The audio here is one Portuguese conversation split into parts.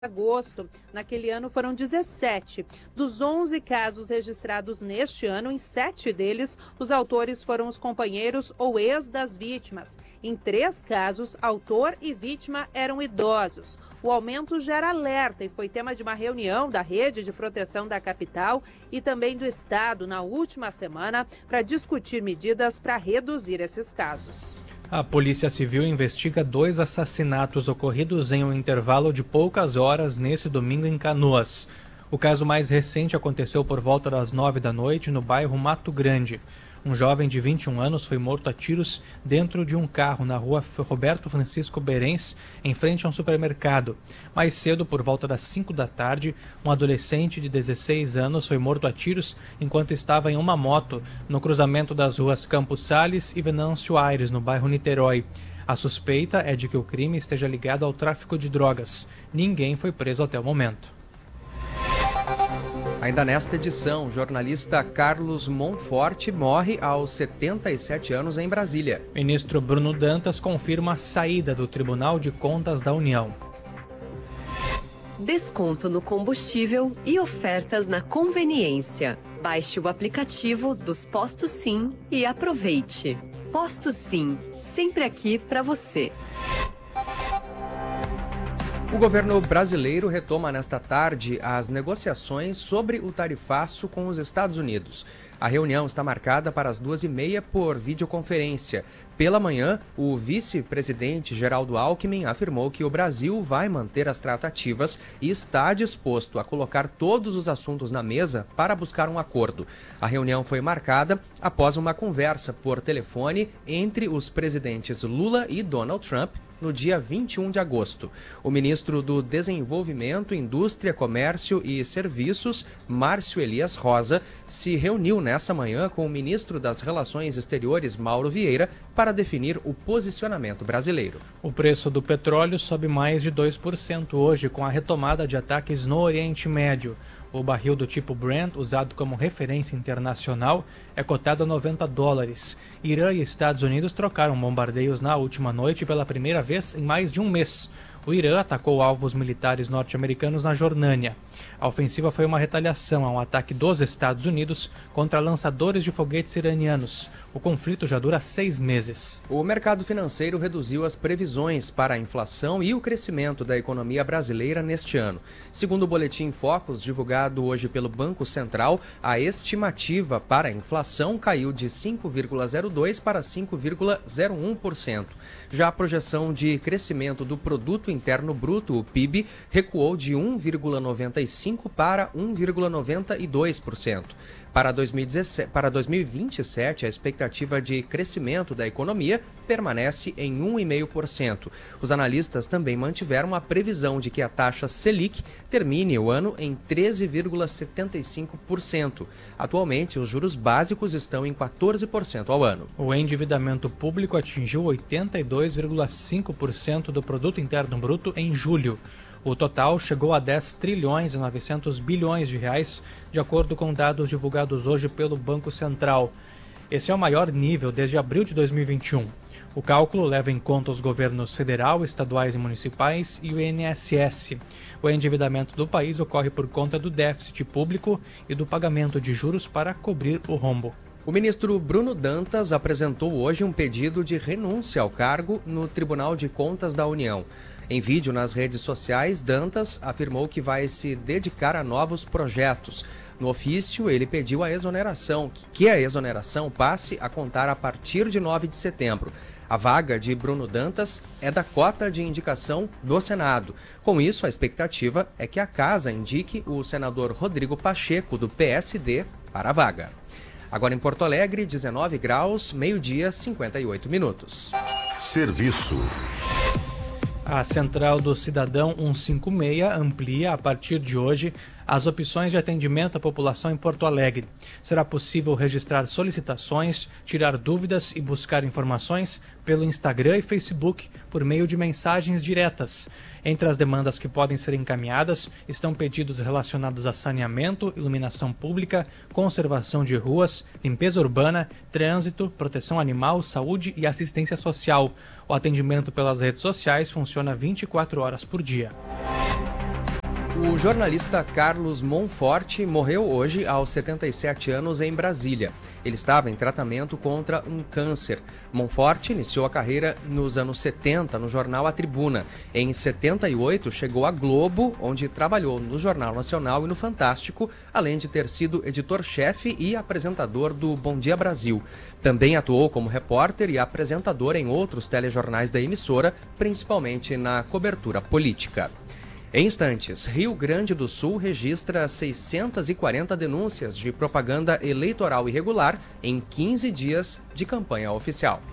agosto. Naquele ano foram 17. Dos 11 casos registrados neste ano, em 7 deles, os autores foram os companheiros ou ex das vítimas. Em 3 casos, autor e vítima eram idosos. O aumento gera alerta e foi tema de uma reunião da Rede de Proteção da Capital e também do Estado na última semana para discutir medidas para reduzir esses casos. A Polícia Civil investiga 2 assassinatos ocorridos em um intervalo de poucas horas nesse domingo em Canoas. O caso mais recente aconteceu por volta das 9 da noite no bairro Mato Grande. Um jovem de 21 anos foi morto a tiros dentro de um carro na rua Roberto Francisco Berens, em frente a um supermercado. Mais cedo, por volta das 5 da tarde, um adolescente de 16 anos foi morto a tiros enquanto estava em uma moto no cruzamento das ruas Campos Sales e Venâncio Aires, no bairro Niterói. A suspeita é de que o crime esteja ligado ao tráfico de drogas. Ninguém foi preso até o momento. Ainda nesta edição, o jornalista Carlos Monforte morre aos 77 anos em Brasília. Ministro Bruno Dantas confirma a saída do Tribunal de Contas da União. Desconto no combustível e ofertas na conveniência. Baixe o aplicativo dos Postos Sim e aproveite. Postos Sim, sempre aqui para você. O governo brasileiro retoma nesta tarde as negociações sobre o tarifaço com os Estados Unidos. A reunião está marcada para as 2h30 por videoconferência. Pela manhã, o vice-presidente Geraldo Alckmin afirmou que o Brasil vai manter as tratativas e está disposto a colocar todos os assuntos na mesa para buscar um acordo. A reunião foi marcada após uma conversa por telefone entre os presidentes Lula e Donald Trump no dia 21 de agosto. O ministro do Desenvolvimento, Indústria, Comércio e Serviços, Márcio Elias Rosa, se reuniu nessa manhã com o ministro das Relações Exteriores, Mauro Vieira, para definir o posicionamento brasileiro. O preço do petróleo sobe mais de 2% hoje, com a retomada de ataques no Oriente Médio. O barril do tipo Brent, usado como referência internacional, é cotado a $90. Irã e Estados Unidos trocaram bombardeios na última noite pela primeira vez em mais de um mês. O Irã atacou alvos militares norte-americanos na Jordânia. A ofensiva foi uma retaliação a um ataque dos Estados Unidos contra lançadores de foguetes iranianos. O conflito já dura 6 meses. O mercado financeiro reduziu as previsões para a inflação e o crescimento da economia brasileira neste ano. Segundo o boletim Focus, divulgado hoje pelo Banco Central, a estimativa para a inflação caiu de 5,02% para 5,01%. Já a projeção de crescimento do Produto Interno Bruto, o PIB, recuou de 1,95% para 1,92%. Para 2027, a expectativa de crescimento da economia permanece em 1,5%. Os analistas também mantiveram a previsão de que a taxa Selic termine o ano em 13,75%. Atualmente, os juros básicos estão em 14% ao ano. O endividamento público atingiu 82,5% do Produto Interno Bruto em julho. O total chegou a 10 trilhões e 900 bilhões de reais, de acordo com dados divulgados hoje pelo Banco Central. Esse é o maior nível desde abril de 2021. O cálculo leva em conta os governos federal, estaduais e municipais e o INSS. O endividamento do país ocorre por conta do déficit público e do pagamento de juros para cobrir o rombo. O ministro Bruno Dantas apresentou hoje um pedido de renúncia ao cargo no Tribunal de Contas da União. Em vídeo nas redes sociais, Dantas afirmou que vai se dedicar a novos projetos. No ofício, ele pediu a exoneração, que a exoneração passe a contar a partir de 9 de setembro. A vaga de Bruno Dantas é da cota de indicação do Senado. Com isso, a expectativa é que a Casa indique o senador Rodrigo Pacheco, do PSD, para a vaga. Agora em Porto Alegre, 19 graus, meio-dia, 58 minutos. Serviço. A Central do Cidadão 156 amplia, a partir de hoje, as opções de atendimento à população em Porto Alegre. Será possível registrar solicitações, tirar dúvidas e buscar informações pelo Instagram e Facebook por meio de mensagens diretas. Entre as demandas que podem ser encaminhadas estão pedidos relacionados a saneamento, iluminação pública, conservação de ruas, limpeza urbana, trânsito, proteção animal, saúde e assistência social. O atendimento pelas redes sociais funciona 24 horas por dia. O jornalista Carlos Monforte morreu hoje aos 77 anos em Brasília. Ele estava em tratamento contra um câncer. Monforte iniciou a carreira nos anos 70 no jornal A Tribuna. Em 78 chegou à Globo, onde trabalhou no Jornal Nacional e no Fantástico, além de ter sido editor-chefe e apresentador do Bom Dia Brasil. Também atuou como repórter e apresentador em outros telejornais da emissora, principalmente na cobertura política. Em instantes, Rio Grande do Sul registra 640 denúncias de propaganda eleitoral irregular em 15 dias de campanha oficial.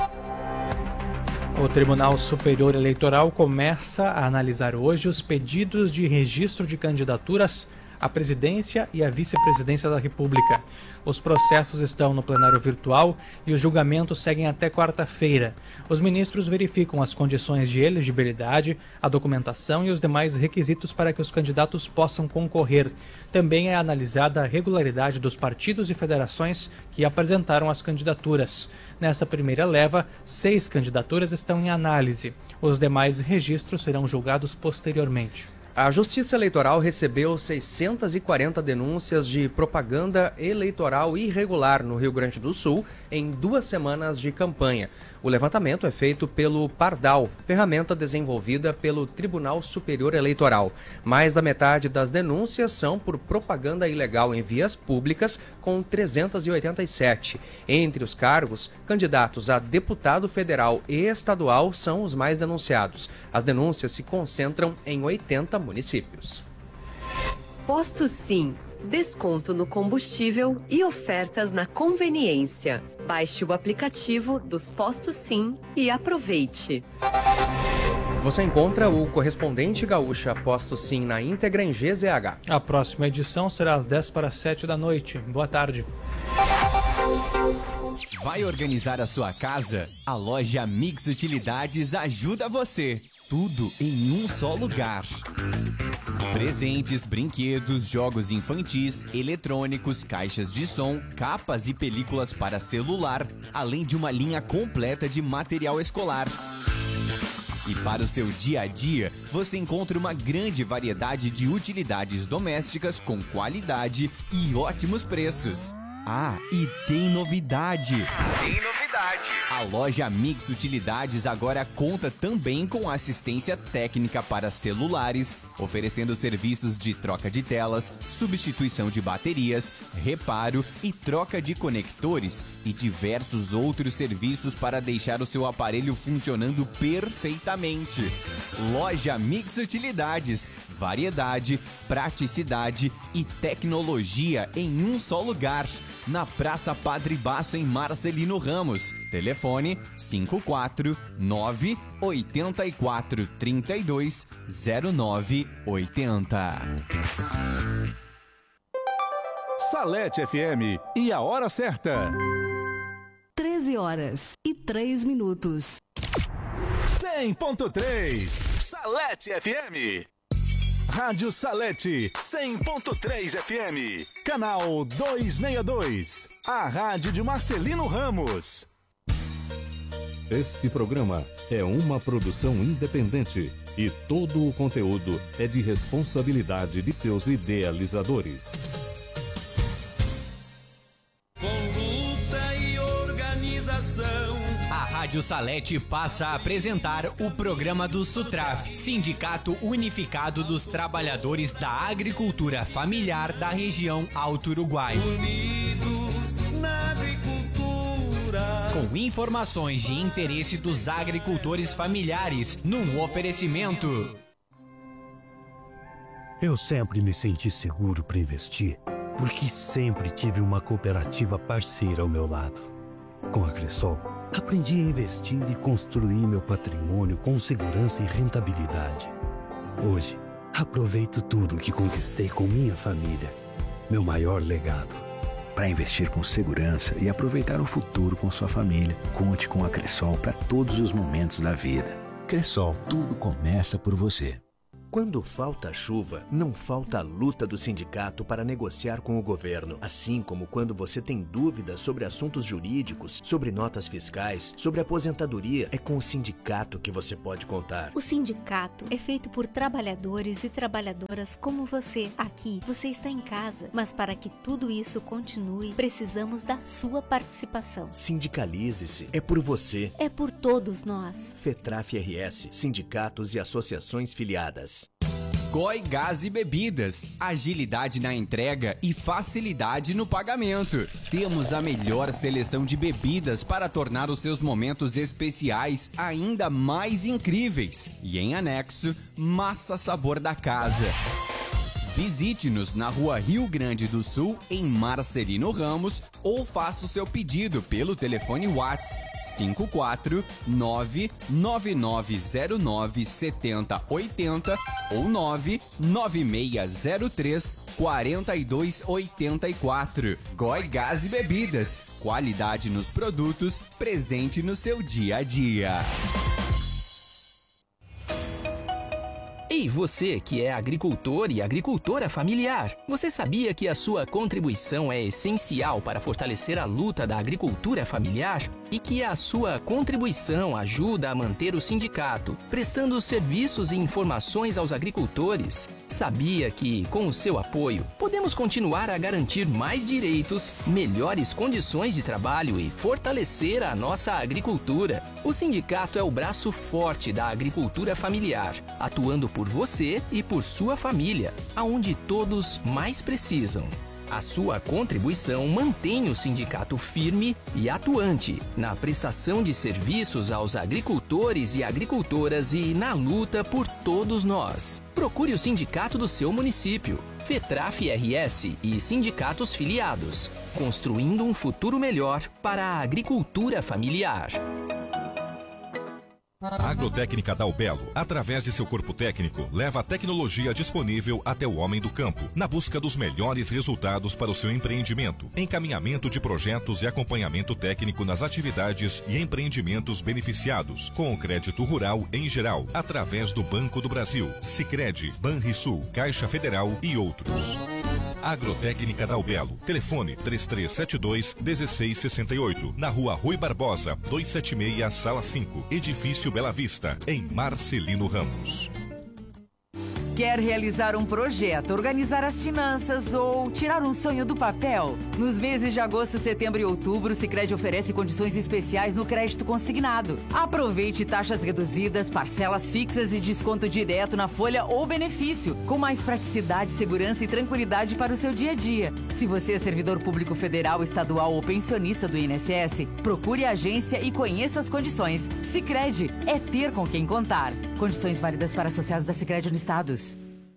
O Tribunal Superior Eleitoral começa a analisar hoje os pedidos de registro de candidaturas à presidência e à vice-presidência da República. Os processos estão no plenário virtual e os julgamentos seguem até quarta-feira. Os ministros verificam as condições de elegibilidade, a documentação e os demais requisitos para que os candidatos possam concorrer. Também é analisada a regularidade dos partidos e federações que apresentaram as candidaturas. Nessa primeira leva, 6 candidaturas estão em análise. Os demais registros serão julgados posteriormente. A Justiça Eleitoral recebeu 640 denúncias de propaganda eleitoral irregular no Rio Grande do Sul em 2 semanas de campanha. O levantamento é feito pelo Pardal, ferramenta desenvolvida pelo Tribunal Superior Eleitoral. Mais da metade das denúncias são por propaganda ilegal em vias públicas, com 387. Entre os cargos, candidatos a deputado federal e estadual são os mais denunciados. As denúncias se concentram em 80 municípios. Posto Sim. Desconto no combustível e ofertas na conveniência. Baixe o aplicativo dos Postos Sim e aproveite. Você encontra o correspondente gaúcha Posto Sim na íntegra em GZH. A próxima edição será às 10:50 da noite. Boa tarde. Vai organizar a sua casa? A loja Mix Utilidades ajuda você. Tudo em um só lugar. Presentes, brinquedos, jogos infantis, eletrônicos, caixas de som, capas e películas para celular, além de uma linha completa de material escolar. E para o seu dia a dia, você encontra uma grande variedade de utilidades domésticas com qualidade e ótimos preços. Ah, e tem novidade! A loja Mix Utilidades agora conta também com assistência técnica para celulares, oferecendo serviços de troca de telas, substituição de baterias, reparo e troca de conectores e diversos outros serviços para deixar o seu aparelho funcionando perfeitamente. Loja Mix Utilidades, variedade, praticidade e tecnologia em um só lugar. Na Praça Padre Basso, em Marcelino Ramos. Telefone 549-8432-0980. Salete FM e a hora certa. 13h03. 100.3 Salete FM. Rádio Salete 100.3 FM. Canal 262. A rádio de Marcelino Ramos. Este programa é uma produção independente e todo o conteúdo é de responsabilidade de seus idealizadores. Com luta e organização, a Rádio Salete passa a apresentar o programa do SUTRAF, Sindicato Unificado dos Trabalhadores da Agricultura Familiar da região Alto Uruguai. Unidos na agricultura. Com informações de interesse dos agricultores familiares, num oferecimento. Eu sempre me senti seguro para investir, porque sempre tive uma cooperativa parceira ao meu lado. Com a Cressol, aprendi a investir e construir meu patrimônio com segurança e rentabilidade. Hoje, aproveito tudo que conquistei com minha família. Meu maior legado. Para investir com segurança e aproveitar o futuro com sua família, conte com a Cressol para todos os momentos da vida. Cressol, tudo começa por você. Quando falta chuva, não falta a luta do sindicato para negociar com o governo. Assim como quando você tem dúvidas sobre assuntos jurídicos, sobre notas fiscais, sobre aposentadoria, é com o sindicato que você pode contar. O sindicato é feito por trabalhadores e trabalhadoras como você. Aqui, você está em casa, mas para que tudo isso continue, precisamos da sua participação. Sindicalize-se. É por você. É por todos nós. FETRAF-RS, sindicatos e associações filiadas. GOI Gás e Bebidas, agilidade na entrega e facilidade no pagamento. Temos a melhor seleção de bebidas para tornar os seus momentos especiais ainda mais incríveis. E em anexo, massa sabor da casa. Visite-nos na Rua Rio Grande do Sul, em Marcelino Ramos, ou faça o seu pedido pelo telefone WhatsApp 54999097080 ou 99603-4284. GOI Gás e Bebidas. Qualidade nos produtos, presente no seu dia a dia. Ei, você que é agricultor e agricultora familiar, você sabia que a sua contribuição é essencial para fortalecer a luta da agricultura familiar? E que a sua contribuição ajuda a manter o sindicato, prestando serviços e informações aos agricultores? Sabia que, com o seu apoio, podemos continuar a garantir mais direitos, melhores condições de trabalho e fortalecer a nossa agricultura? O sindicato é o braço forte da agricultura familiar, atuando por você e por sua família, aonde todos mais precisam. A sua contribuição mantém o sindicato firme e atuante na prestação de serviços aos agricultores e agricultoras e na luta por todos nós. Procure o sindicato do seu município, FETRAF-RS e sindicatos filiados, construindo um futuro melhor para a agricultura familiar. Agrotécnica Dalbelo, através de seu corpo técnico, leva a tecnologia disponível até o homem do campo, na busca dos melhores resultados para o seu empreendimento, encaminhamento de projetos e acompanhamento técnico nas atividades e empreendimentos beneficiados, com o crédito rural em geral, através do Banco do Brasil, Sicredi, Banrisul, Caixa Federal e outros. Agrotécnica Dalbelo, telefone 3372-1668, na Rua Rui Barbosa, 276, Sala 5, Edifício Bela Vista, em Marcelino Ramos. Quer realizar um projeto, organizar as finanças ou tirar um sonho do papel? Nos meses de agosto, setembro e outubro, o Sicredi oferece condições especiais no crédito consignado. Aproveite taxas reduzidas, parcelas fixas e desconto direto na folha ou benefício, com mais praticidade, segurança e tranquilidade para o seu dia a dia. Se você é servidor público federal, estadual ou pensionista do INSS, procure a agência e conheça as condições. Sicredi é ter com quem contar. Condições válidas para associados da Sicredi unistados.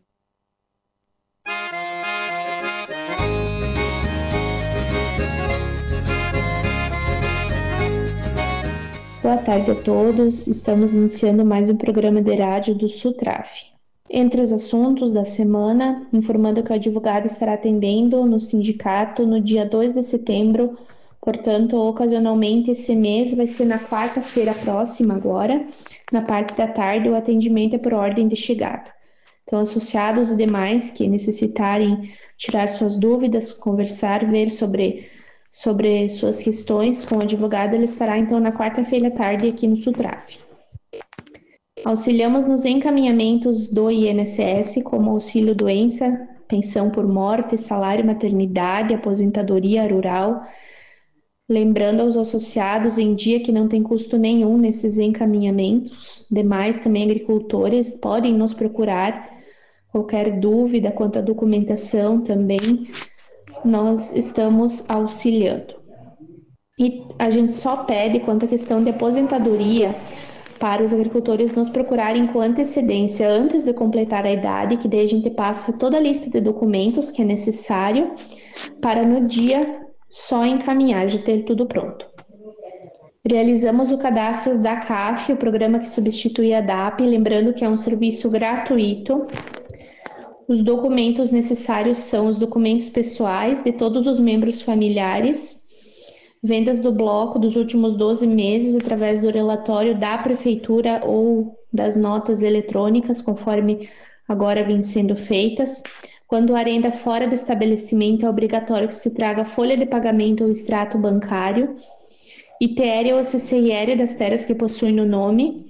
Boa tarde a todos, estamos iniciando mais um programa de rádio do SUTRAF. Entre os assuntos da semana, informando que o advogado estará atendendo no sindicato no dia 2 de setembro, portanto, ocasionalmente esse mês vai ser na quarta-feira próxima agora, na parte da tarde o atendimento é por ordem de chegada. Então, associados e demais que necessitarem tirar suas dúvidas, conversar, ver sobre suas questões com o advogado, ele estará então na quarta-feira à tarde aqui no SUTRAF. Auxiliamos nos encaminhamentos do INSS, como auxílio doença, pensão por morte, salário maternidade, aposentadoria rural. Lembrando aos associados em dia que não tem custo nenhum nesses encaminhamentos. Demais também agricultores podem nos procurar. Qualquer dúvida quanto à documentação também, nós estamos auxiliando. E a gente só pede quanto à questão de aposentadoria para os agricultores nos procurarem com antecedência antes de completar a idade, que daí a gente passa toda a lista de documentos que é necessário para no dia só encaminhar, de ter tudo pronto. Realizamos o cadastro da CAF, o programa que substitui a DAP, lembrando que é um serviço gratuito. Os documentos necessários são os documentos pessoais de todos os membros familiares, vendas do bloco dos últimos 12 meses através do relatório da prefeitura ou das notas eletrônicas, conforme agora vêm sendo feitas. Quando arenda fora do estabelecimento, é obrigatório que se traga folha de pagamento ou extrato bancário, ITR ou CCIR das terras que possuem no nome,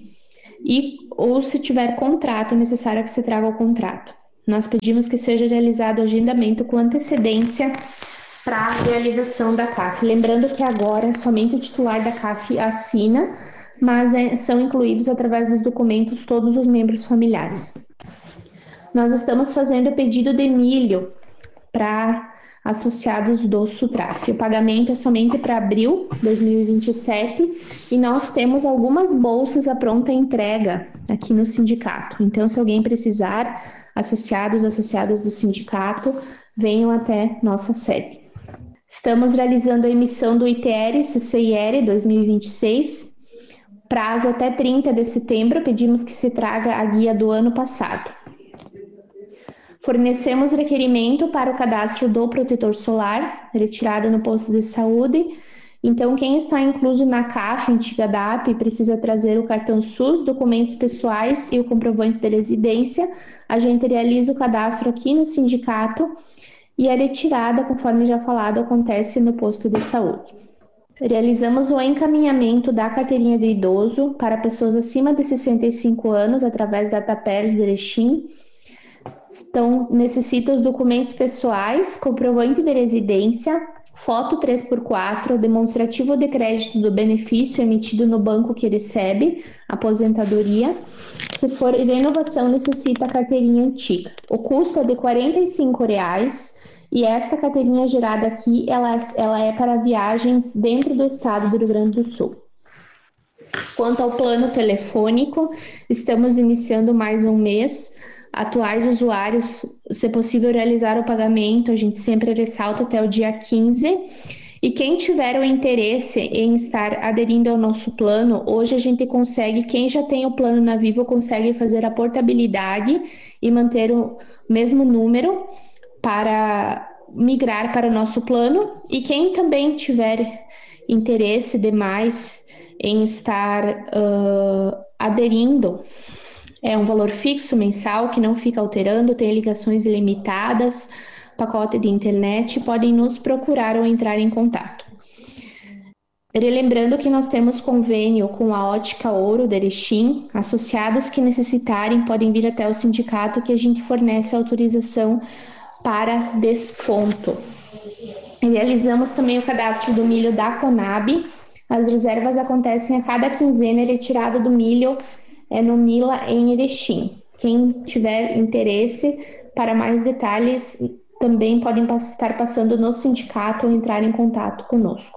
ou se tiver contrato, é necessário que se traga o contrato. Nós pedimos que seja realizado o agendamento com antecedência para a realização da CAF. Lembrando que agora somente o titular da CAF assina, mas são incluídos através dos documentos todos os membros familiares. Nós estamos fazendo o pedido de milho para associados do SUTRAF. O pagamento é somente para abril de 2027 e nós temos algumas bolsas à pronta entrega aqui no sindicato. Então, se alguém precisar, associadas do sindicato, venham até nossa sede. Estamos realizando a emissão do ITR CCIR 2026. Prazo até 30 de setembro, pedimos que se traga a guia do ano passado. Fornecemos requerimento para o cadastro do protetor solar, retirada no posto de saúde. Então, quem está incluso na caixa antiga DAP precisa trazer o cartão SUS, documentos pessoais e o comprovante de residência. A gente realiza o cadastro aqui no sindicato e a retirada, conforme já falado, acontece no posto de saúde. Realizamos o encaminhamento da carteirinha do idoso para pessoas acima de 65 anos através da TAPERS de Erechim. Então, necessita os documentos pessoais, comprovante de residência, foto 3x4, demonstrativo de crédito do benefício emitido no banco que recebe, aposentadoria. Se for renovação, necessita a carteirinha antiga. O custo é de R$ 45 e esta carteirinha gerada aqui, ela é para viagens dentro do estado do Rio Grande do Sul. Quanto ao plano telefônico, estamos iniciando mais um mês. Atuais usuários, se possível realizar o pagamento, a gente sempre ressalta até o dia 15. E quem tiver o interesse em estar aderindo ao nosso plano, hoje a gente consegue, quem já tem o plano na Vivo, consegue fazer a portabilidade e manter o mesmo número para migrar para o nosso plano. E quem também tiver interesse demais em estar aderindo, é um valor fixo mensal que não fica alterando, tem ligações ilimitadas, pacote de internet, podem nos procurar ou entrar em contato. Relembrando que nós temos convênio com a Ótica Ouro de Erechim, associados que necessitarem podem vir até o sindicato que a gente fornece autorização para desconto. Realizamos também o cadastro do milho da Conab. As reservas acontecem a cada quinzena e retirada do milho é no Mila em Erechim. Quem tiver interesse, para mais detalhes, também podem estar passando no sindicato ou entrar em contato conosco.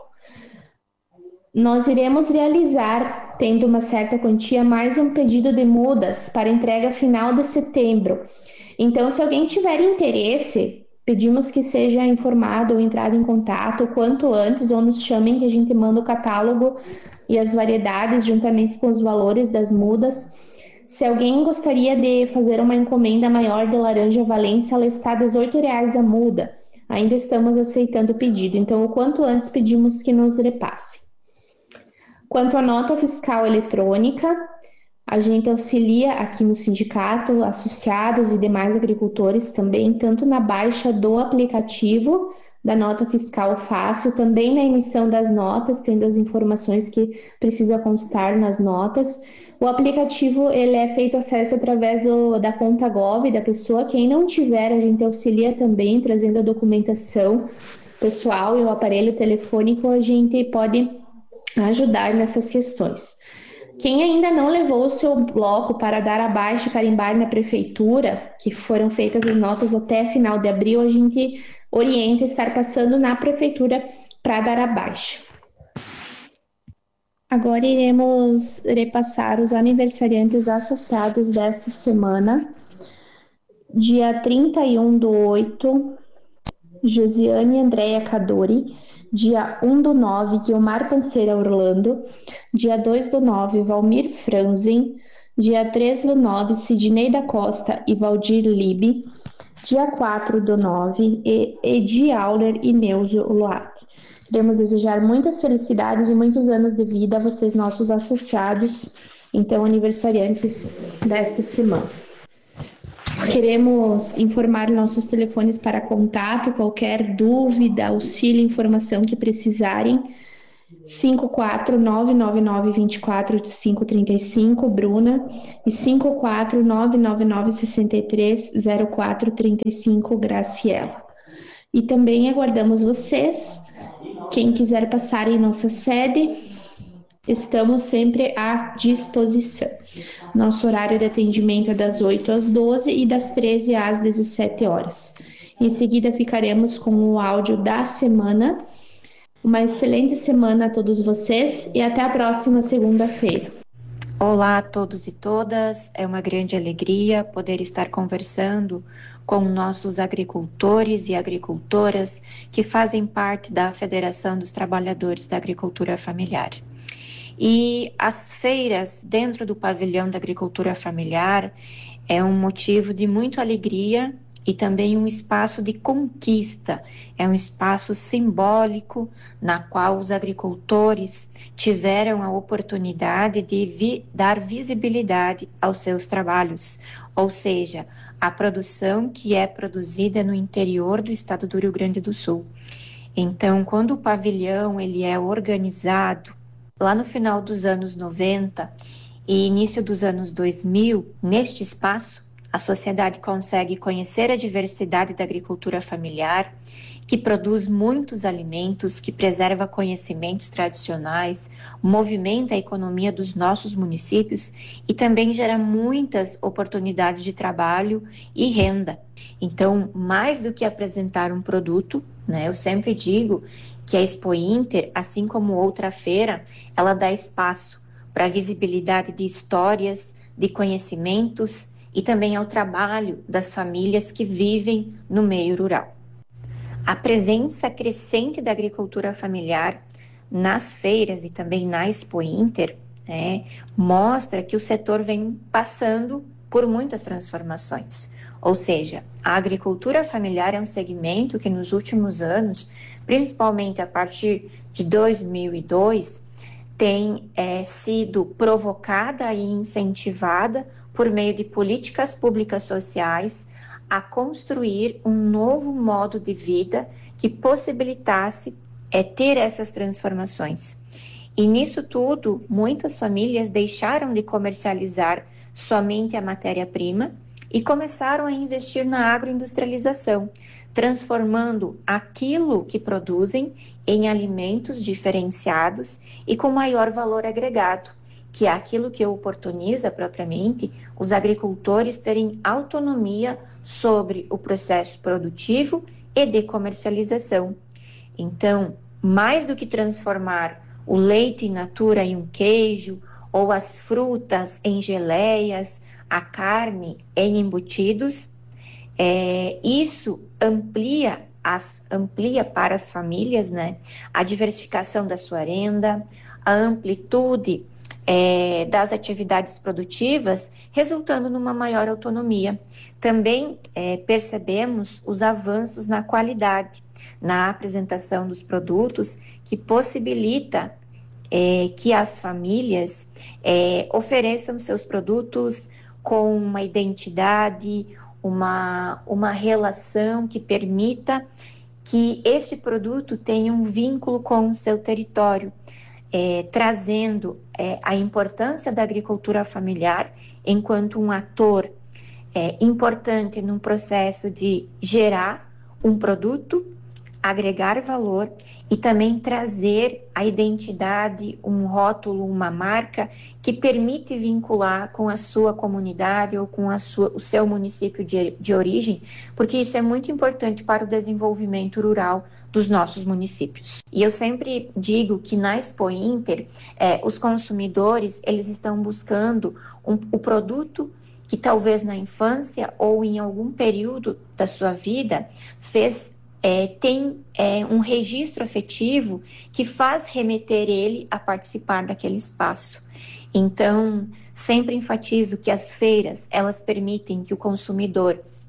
Nós iremos realizar, tendo uma certa quantia, mais um pedido de mudas para entrega final de setembro. Então, se alguém tiver interesse, pedimos que seja informado ou entrado em contato o quanto antes, ou nos chamem que a gente manda o catálogo e as variedades juntamente com os valores das mudas. Se alguém gostaria de fazer uma encomenda maior de laranja Valência, ela está R$ 18,00 a muda. Ainda estamos aceitando o pedido, então o quanto antes pedimos que nos repasse. Quanto à nota fiscal eletrônica, a gente auxilia aqui no sindicato, associados e demais agricultores também, tanto na baixa do aplicativo da nota fiscal fácil, também na emissão das notas, tendo as informações que precisa constar nas notas. O aplicativo ele é feito acesso através da conta Gov da pessoa. Quem não tiver, a gente auxilia também, trazendo a documentação pessoal e o aparelho telefônico, a gente pode ajudar nessas questões. Quem ainda não levou o seu bloco para dar a baixa e carimbar na prefeitura, que foram feitas as notas até final de abril, a gente orienta a estar passando na prefeitura para dar a baixa. Agora iremos repassar os aniversariantes associados desta semana. Dia 31/8, Josiane Andréia Cadori. Dia 1/9, Guilmar Panceira Orlando. Dia 2/9, Valmir Franzen. Dia 3/9, Sidney da Costa e Valdir Libe. Dia 4/9, Edi Auler e Neuzo Luat. Queremos desejar muitas felicidades e muitos anos de vida a vocês, nossos associados, então aniversariantes desta semana. Queremos informar nossos telefones para contato, qualquer dúvida, auxílio, informação que precisarem. 54999248535, Bruna, e 54999630435, Graciela. E também aguardamos vocês. Quem quiser passar em nossa sede, estamos sempre à disposição. Nosso horário de atendimento é das 8 às 12 e das 13 às 17 horas. Em seguida, ficaremos com o áudio da semana. Uma excelente semana a todos vocês e até a próxima segunda-feira. Olá a todos e todas, é uma grande alegria poder estar conversando com nossos agricultores e agricultoras que fazem parte da Federação dos Trabalhadores da Agricultura Familiar. E as feiras dentro do pavilhão da agricultura familiar é um motivo de muita alegria e também um espaço de conquista, é um espaço simbólico na qual os agricultores tiveram a oportunidade de dar visibilidade aos seus trabalhos, ou seja, a produção que é produzida no interior do estado do Rio Grande do Sul. Então, quando o pavilhão ele é organizado, lá no final dos anos 90 e início dos anos 2000, neste espaço, a sociedade consegue conhecer a diversidade da agricultura familiar, que produz muitos alimentos, que preserva conhecimentos tradicionais, movimenta a economia dos nossos municípios e também gera muitas oportunidades de trabalho e renda. Então, mais do que apresentar um produto, né, eu sempre digo que a Expo Inter, assim como outra feira, ela dá espaço para a visibilidade de histórias, de conhecimentos e também ao trabalho das famílias que vivem no meio rural. A presença crescente da agricultura familiar nas feiras e também na Expo Inter, mostra que o setor vem passando por muitas transformações. Ou seja, a agricultura familiar é um segmento que nos últimos anos, principalmente a partir de 2002, tem sido provocada e incentivada por meio de políticas públicas sociais a construir um novo modo de vida que possibilitasse ter essas transformações. E nisso tudo, muitas famílias deixaram de comercializar somente a matéria-prima e começaram a investir na agroindustrialização, transformando aquilo que produzem em alimentos diferenciados e com maior valor agregado, que é aquilo que oportuniza propriamente os agricultores terem autonomia sobre o processo produtivo e de comercialização. Então, mais do que transformar o leite in natura em um queijo, ou as frutas em geleias, a carne em embutidos, isso amplia para as famílias, né, a diversificação da sua renda, a amplitude das atividades produtivas, resultando numa maior autonomia. Também percebemos os avanços na qualidade, na apresentação dos produtos, que possibilita que as famílias ofereçam seus produtos com uma identidade, uma relação que permita que este produto tenha um vínculo com o seu território, trazendo a importância da agricultura familiar enquanto um ator importante no processo de gerar um produto, agregar valor e também trazer a identidade, um rótulo, uma marca que permite vincular com a sua comunidade ou com o seu município de origem, porque isso é muito importante para o desenvolvimento rural dos nossos municípios. E eu sempre digo que na Expo Inter, os consumidores, eles estão buscando o produto que talvez na infância ou em algum período da sua vida tem um registro afetivo que faz remeter ele a participar daquele espaço. Então, sempre enfatizo que as feiras, elas permitem que o consumidor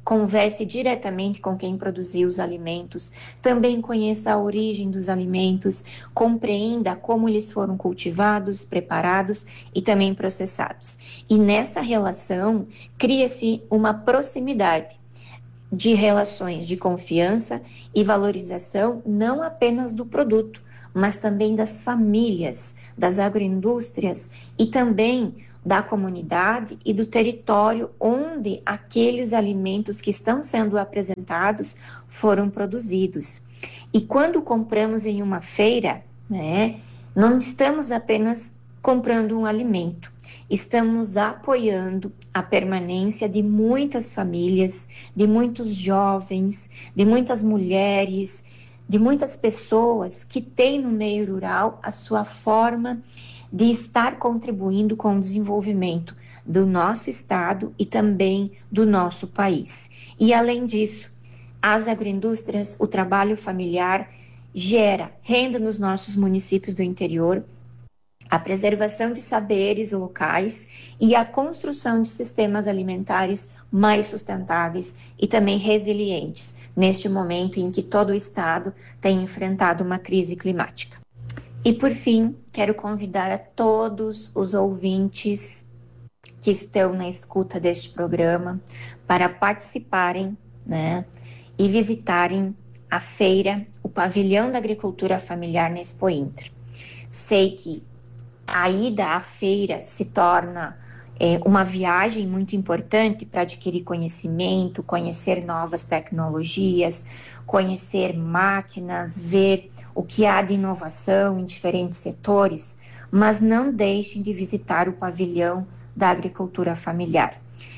converse diretamente com quem produziu os alimentos, também conheça a origem dos alimentos, compreenda como eles foram cultivados, preparados e também processados. E nessa relação, cria-se uma proximidade de relações de confiança e valorização não apenas do produto, mas também das famílias, das agroindústrias e também da comunidade e do território onde aqueles alimentos que estão sendo apresentados foram produzidos. E quando compramos em uma feira, né, não estamos apenas comprando um alimento, estamos apoiando a permanência de muitas famílias, de muitos jovens, de muitas mulheres, de muitas pessoas que têm no meio rural a sua forma de estar contribuindo com o desenvolvimento do nosso estado e também do nosso país. E além disso, as agroindústrias, o trabalho familiar gera renda nos nossos municípios do interior, a preservação de saberes locais e a construção de sistemas alimentares mais sustentáveis e também resilientes, neste momento em que todo o estado tem enfrentado uma crise climática. E por fim, quero convidar a todos os ouvintes que estão na escuta deste programa para participarem, né, e visitarem a feira, o pavilhão da agricultura familiar na Expo Inter. Sei que a ida à feira se torna uma viagem muito importante para adquirir conhecimento, conhecer novas tecnologias, conhecer máquinas, ver o que há de inovação em diferentes setores, mas não deixem de visitar o pavilhão da agricultura familiar.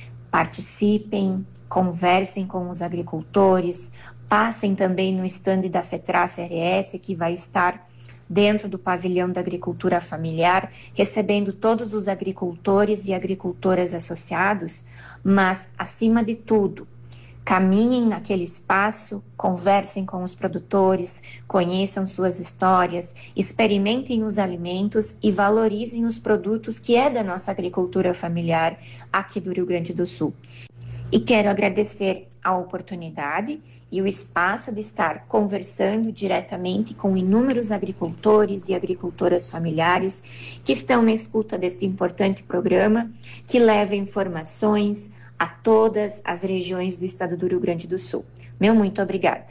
Participem, conversem com os agricultores, passem também no stand da FETRAF-RS, que vai estar dentro do pavilhão da agricultura familiar, recebendo todos os agricultores e agricultoras associados, mas, acima de tudo, caminhem naquele espaço, conversem com os produtores, conheçam suas histórias, experimentem os alimentos e valorizem os produtos que é da nossa agricultura familiar aqui do Rio Grande do Sul. E quero agradecer a oportunidade e o espaço de estar conversando diretamente com inúmeros agricultores e agricultoras familiares que estão na escuta deste importante programa, que leva informações a todas as regiões do estado do Rio Grande do Sul. Meu muito obrigada.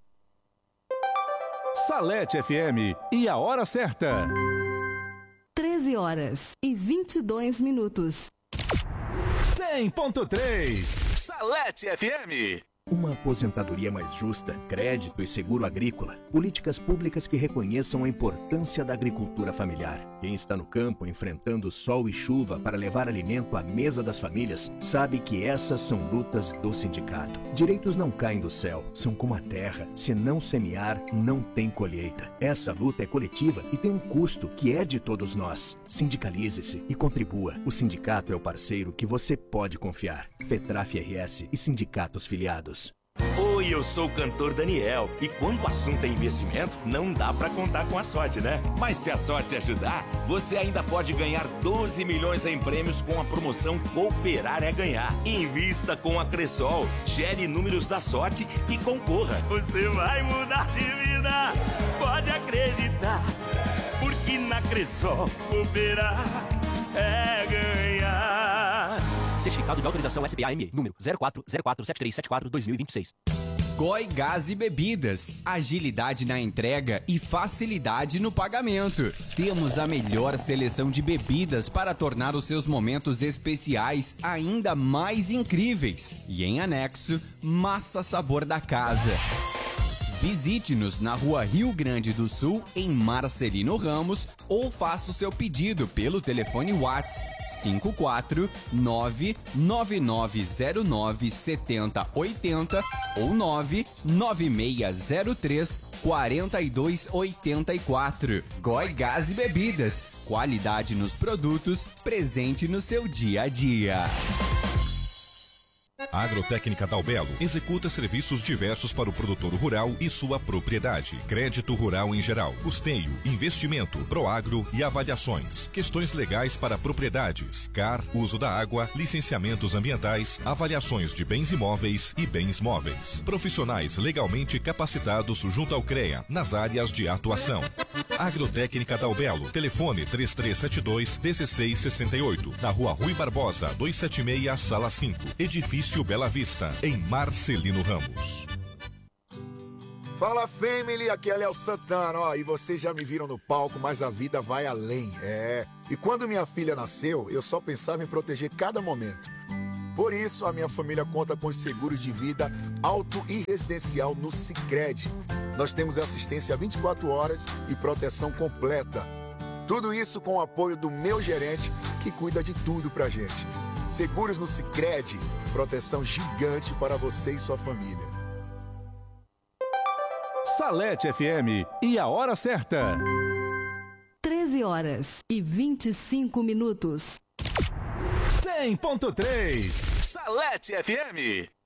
Salete FM e a hora certa. 13 horas e 22 minutos. 100.3 Salete FM. Uma aposentadoria mais justa, crédito e seguro agrícola, políticas públicas que reconheçam a importância da agricultura familiar. Quem está no campo enfrentando sol e chuva para levar alimento à mesa das famílias, sabe que essas são lutas do sindicato. Direitos não caem do céu, são como a terra. Se não semear, não tem colheita. Essa luta é coletiva e tem um custo que é de todos nós. Sindicalize-se e contribua. O sindicato é o parceiro que você pode confiar. FETRAF-RS e sindicatos filiados. Oi, eu sou o cantor Daniel e quando o assunto é investimento, não dá pra contar com a sorte, né? Mas se a sorte ajudar, você ainda pode ganhar 12 milhões em prêmios com a promoção Cooperar é Ganhar. Invista com a Cressol, gere números da sorte e concorra. Você vai mudar de vida, pode acreditar, porque na Cressol cooperar é ganhar. Certificado de autorização SPAM, número 04047374-2026. Goi Gás e Bebidas, agilidade na entrega e facilidade no pagamento. Temos a melhor seleção de bebidas para tornar os seus momentos especiais ainda mais incríveis. E em anexo, massa sabor da casa. Visite-nos na Rua Rio Grande do Sul, em Marcelino Ramos, ou faça o seu pedido pelo telefone WhatsApp 54999097080 ou 99603-4284. Goi Gás e Bebidas, qualidade nos produtos, presente no seu dia a dia. A Agrotécnica Dalbelo executa serviços diversos para o produtor rural e sua propriedade. Crédito rural em geral, custeio, investimento, proagro e avaliações. Questões legais para propriedades, CAR, uso da água, licenciamentos ambientais, avaliações de bens imóveis e bens móveis. Profissionais legalmente capacitados junto ao CREA nas áreas de atuação. Agrotécnica Dalbelo, telefone 3372-1668, na Rua Rui Barbosa, 276, Sala 5, Edifício Bela Vista, em Marcelino Ramos. Fala, family, aqui é Léo Santana, ó, e vocês já me viram no palco, mas a vida vai além, E quando minha filha nasceu, eu só pensava em proteger cada momento. Por isso, a minha família conta com os seguros de vida auto e residencial no Sicredi. Nós temos assistência 24 horas e proteção completa. Tudo isso com o apoio do meu gerente, que cuida de tudo pra gente. Seguros no Sicredi, proteção gigante para você e sua família. Salete FM e a hora certa. 13 horas e 25 minutos. 100.3 Salete FM.